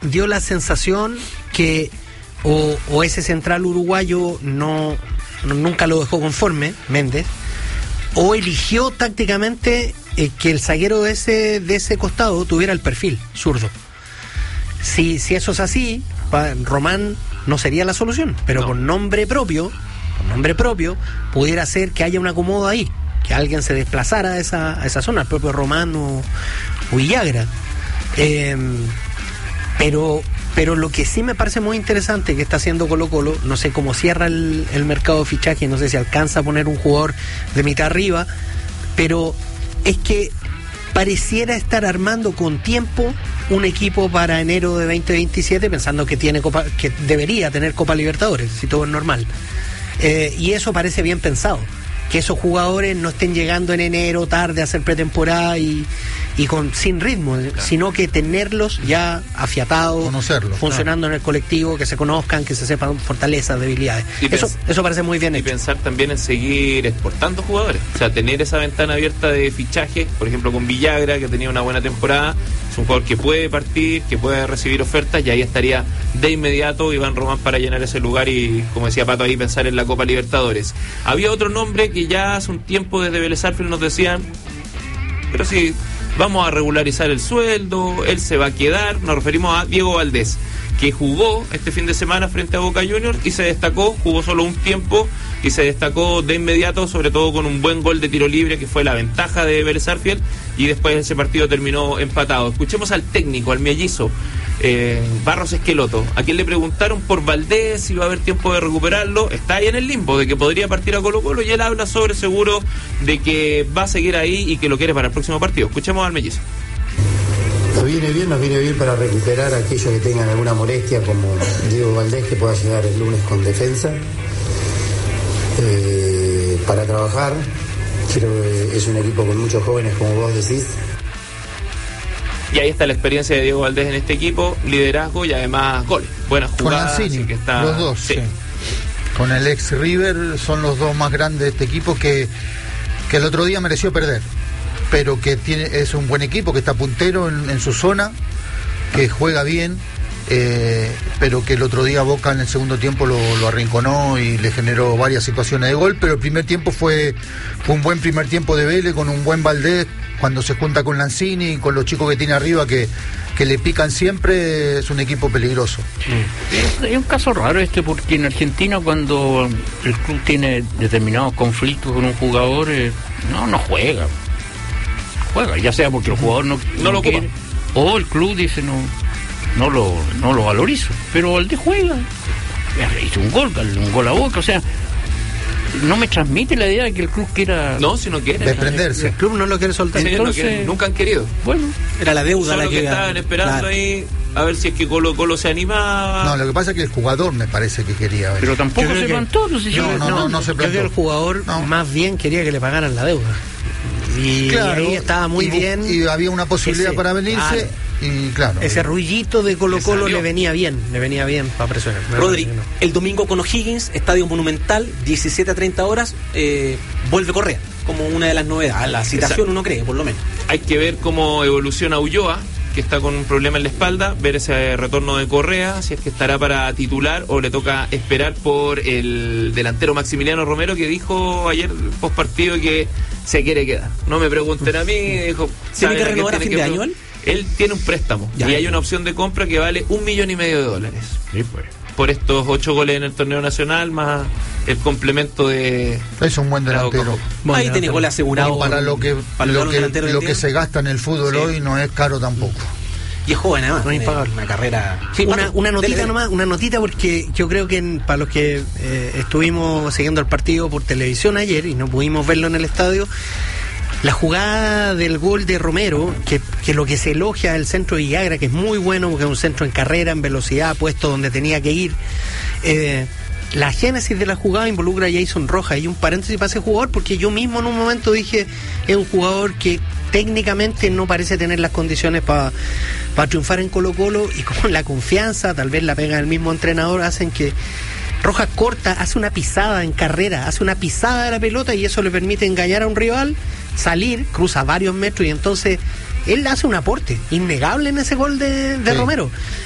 dio la sensación que o ese central uruguayo nunca lo dejó conforme, Méndez, o eligió tácticamente que el zaguero de ese costado tuviera el perfil zurdo. Si eso es así, Román no sería la solución, pero no. Con nombre propio pudiera ser que haya un acomodo ahí, que alguien se desplazara a esa zona, el propio Román o Villagra. Pero lo que sí me parece muy interesante que está haciendo Colo-Colo, no sé cómo cierra el mercado de fichaje, no sé si alcanza a poner un jugador de mitad arriba, pero es que pareciera estar armando con tiempo un equipo para enero de 2027, pensando que que debería tener Copa Libertadores, si todo es normal. Y eso parece bien pensado, que esos jugadores no estén llegando en enero tarde a hacer pretemporada y sin ritmo, claro, sino que tenerlos ya afiatados, conocerlos, funcionando, claro, en el colectivo, que se conozcan, que se sepan fortalezas, debilidades. Eso parece muy bien hecho. Y pensar también en seguir exportando jugadores, o sea, tener esa ventana abierta de fichaje, por ejemplo con Villagra, que tenía una buena temporada, es un jugador que puede partir, que puede recibir ofertas, y ahí estaría de inmediato Iván Román para llenar ese lugar y, como decía Pato, ahí pensar en la Copa Libertadores. Había otro nombre que ya hace un tiempo desde Vélez Sarsfield nos decían, pero sí, vamos a regularizar el sueldo, él se va a quedar. Nos referimos a Diego Valdés, que jugó este fin de semana frente a Boca Juniors y se destacó, jugó solo un tiempo y se destacó de inmediato, sobre todo con un buen gol de tiro libre que fue la ventaja de Vélez Sarsfield, y después ese partido terminó empatado. Escuchemos al técnico, al mellizo, Barros Esqueloto, a quien le preguntaron por Valdés, si va a haber tiempo de recuperarlo. Está ahí en el limbo de que podría partir a Colo-Colo, y él habla sobre seguro de que va a seguir ahí y que lo quiere para el próximo partido. Escuchemos al mellizo. Nos viene bien para recuperar a aquellos que tengan alguna molestia, como Diego Valdés, que pueda llegar el lunes con defensa, para trabajar. Creo que es un equipo con muchos jóvenes, como vos decís. Y ahí está la experiencia de Diego Valdés en este equipo, liderazgo y además goles, buenas jugadas. Con Lanzini, que está, los dos, sí. Con el ex River son los dos más grandes de este equipo, que el otro día mereció perder, pero que es un buen equipo, que está puntero en su zona, que juega bien, pero que el otro día Boca en el segundo tiempo lo arrinconó y le generó varias situaciones de gol. Pero el primer tiempo fue un buen primer tiempo de Vélez, con un buen Valdés, cuando se junta con Lanzini, con los chicos que tiene arriba que le pican siempre. Es un equipo peligroso. Es un caso raro porque en Argentina, cuando el club tiene determinados conflictos con un jugador, no juega, ya sea porque el jugador no lo quiere, o el club dice no lo valorizo, pero Valdés juega, hizo un gol a Boca, o sea, no me transmite la idea de que el club quiera, si no quiere desprenderse. El club no lo quiere soltar. Sí, entonces, nunca han querido. Bueno, era la deuda solo la que estaban esperando, claro, ahí a ver si es que Colo se animaba. No, lo que pasa es que el jugador me parece que quería ver. Pero tampoco se plantó. No se plantó. Yo creo que el jugador más bien quería que le pagaran la deuda. Y, claro, ahí estaba muy bien. Y había una posibilidad para venirse. Claro. Y claro, ese ruidito de Colo-Colo le venía bien para presionar. Rodri, el domingo con O'Higgins, Estadio Monumental, 17:30 horas, vuelve Correa como una de las novedades. La citación, uno cree, por lo menos. Hay que ver cómo evoluciona Ulloa, que está con un problema en la espalda, ver ese retorno de Correa, si es que estará para titular o le toca esperar por el delantero Maximiliano Romero, que dijo ayer post partido que se quiere quedar. No me pregunten a mí, dijo. ¿Tiene que renovar a fin de año? Él tiene un préstamo y hay una opción de compra que vale $1,5 millones. Sí, pues. Por estos 8 goles en el torneo nacional, más el complemento de... Es un buen delantero. Ahí tiene goles asegurados. Para lo que se gasta en el fútbol hoy no es caro tampoco. Y es joven además, no es impagable. Una carrera... Sí, una notita nomás, una notita, porque yo creo que para los que estuvimos siguiendo el partido por televisión ayer y no pudimos verlo en el estadio, la jugada del gol de Romero, que lo que se elogia es el centro de Villagra, que es muy bueno, porque es un centro en carrera, en velocidad, puesto donde tenía que ir. La génesis de la jugada involucra a Jason Rojas, y un paréntesis para ese jugador, porque yo mismo en un momento dije, es un jugador que técnicamente no parece tener las condiciones para triunfar en Colo-Colo, y como la confianza, tal vez la pega del mismo entrenador, hacen que Rojas corta, hace una pisada en carrera, hace una pisada de la pelota, y eso le permite engañar a un rival, salir, cruza varios metros, y entonces él hace un aporte innegable en ese gol de Romero.